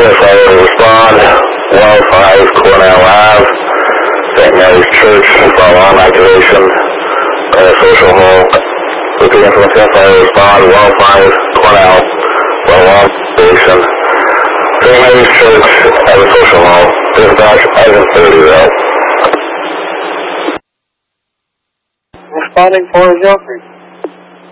Fire respond. 105 Cornell Ave. St. Mary's Church for alarm activation. Social hall. Repeating from Fire respond. 105 Cornell for alarm activation. St. Mary's Church at the social hall. Dispatch item 30 though. Responding 403.